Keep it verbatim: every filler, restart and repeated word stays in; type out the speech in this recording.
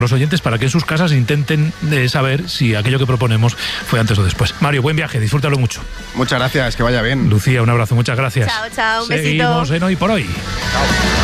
los oyentes para que en sus casas intenten eh, saber si aquello que proponemos fue antes o después. Mario, buen viaje, disfrútalo mucho. Muchas gracias, que vaya bien. Lucía, un abrazo, muchas gracias. Chao, chao, un Seguimos besito. en Hoy por Hoy. Chao.